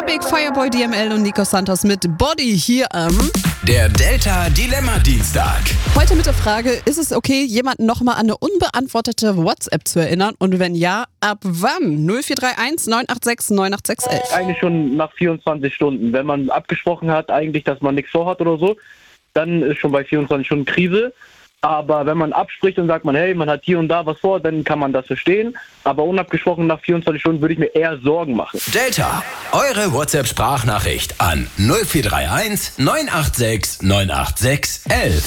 Big, Fireboy DML und Nico Santos mit Body hier am Der Delta Dilemma Dienstag. Heute mit der Frage, ist es okay, jemanden nochmal an eine unbeantwortete WhatsApp zu erinnern? Und wenn ja, ab wann? 0431 986 98611. Eigentlich schon nach 24 Stunden. Wenn man abgesprochen hat, eigentlich, dass man nichts vorhat oder so, dann ist schon bei 24 Stunden Krise. Aber wenn man abspricht und sagt man, hey, man hat hier und da was vor, dann kann man das verstehen. Aber unabgesprochen nach 24 Stunden würde ich mir eher Sorgen machen. Delta, eure WhatsApp-Sprachnachricht an 0431 986 98611.